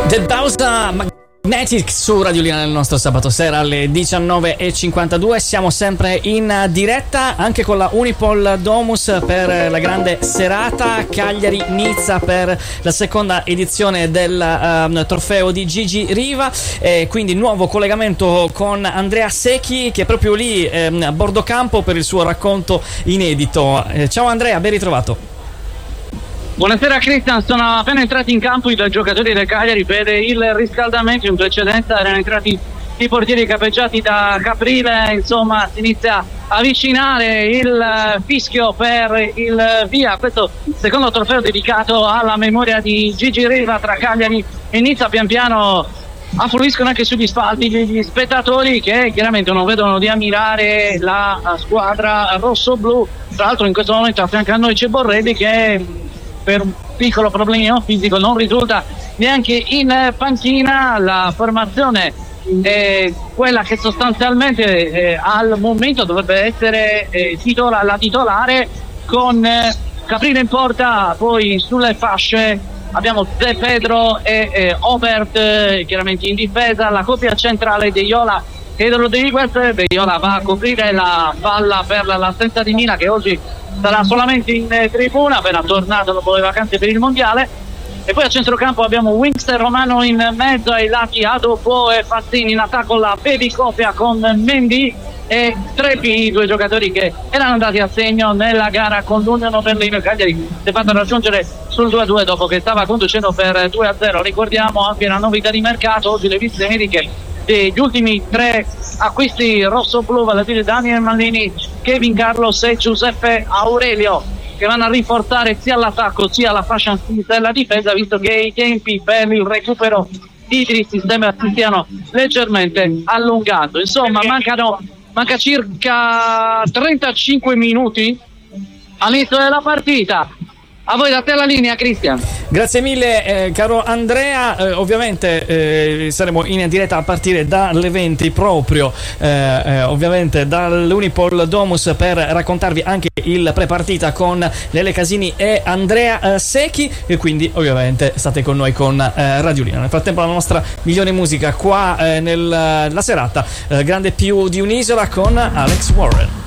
The Bausa Magnetic su Radio Lina nel nostro sabato sera alle 19:52. Siamo sempre in diretta anche con la Unipol Domus per la grande serata Cagliari-Nizza per la seconda edizione del trofeo di Gigi Riva, quindi nuovo collegamento con Andrea Secchi che è proprio lì a bordo campo per il suo racconto inedito. Ciao Andrea, ben ritrovato. Buonasera Cristian, sono appena entrati in campo i due giocatori del Cagliari per il riscaldamento. In precedenza erano entrati i portieri capeggiati da Caprile, insomma si inizia a avvicinare il fischio per il via questo secondo trofeo dedicato alla memoria di Gigi Riva tra Cagliari e Nizza. Pian piano affluiscono anche sugli spalti gli spettatori che chiaramente non vedono di ammirare la squadra rosso-blu. Tra l'altro in questo momento a fianco a noi c'è Borrelli che per un piccolo problemino fisico non risulta neanche in panchina. La formazione è quella che sostanzialmente al momento dovrebbe essere la titolare, con Caprile in porta, poi sulle fasce abbiamo De Pedro e Obert chiaramente in difesa, la coppia centrale De Iola e Rodriguez. De Iola va a coprire la palla per l'assenza di Mina, che oggi sarà solamente in tribuna, appena tornato dopo le vacanze per il mondiale. E poi a centrocampo abbiamo Winkster Romano in mezzo, ai lati Adopo e Fazzini, in attacco la baby coppia con Mendy e Trepi, i due giocatori che erano andati a segno nella gara con l'Unione Berlino. Il Cagliari si è fatto raggiungere sul 2-2 dopo che stava conducendo per 2-0. Ricordiamo anche la novità di mercato, oggi le visite mediche degli ultimi tre acquisti rosso-blu, vale a dire Daniel Mallini, Kevin Carlos e Giuseppe Aurelio, che vanno a rinforzare sia l'attacco sia la fascia della difesa, visto che i tempi per il recupero di Idrissi sembra si stiano leggermente allungando. Insomma, manca circa 35 minuti all'inizio della partita. A voi da te la linea, Cristian. Grazie mille caro Andrea, ovviamente saremo in diretta a partire dalle 20 proprio ovviamente dall'Unipol Domus per raccontarvi anche il prepartita con Lele Casini e Andrea Secchi, e quindi ovviamente state con noi con Radio Lina. Nel frattempo la nostra migliore musica qua nella serata, grande più di un'isola con Alex Warren.